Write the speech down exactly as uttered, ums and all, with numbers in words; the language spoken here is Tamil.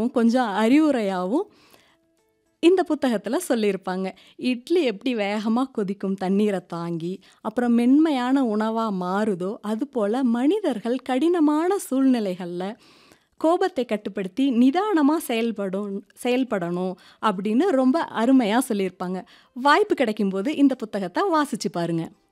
கதையாவும், கொஞ்சம் அறிவுரையாவும் இந்த புத்தகத்துல சொல்லியிருப்பாங்க. இட்லி எப்படி வேகமா கொதிக்கும் தண்ணீர தாங்கி, அப்புறம் மென்மையான உணவா மாறுதோ, அதுபோல மனிதர்கள் கடினமான சூழ்நிலைகள்ல கோபத்தை கட்டுப்படுத்தி நிதானமா செயல்படும் செயல்படணும் அப்படின்னு ரொம்ப அருமையா சொல்லியிருப்பாங்க. வாய்ப்பு கிடைக்கும்போது இந்த புத்தகத்த வாசிச்சு பாருங்க.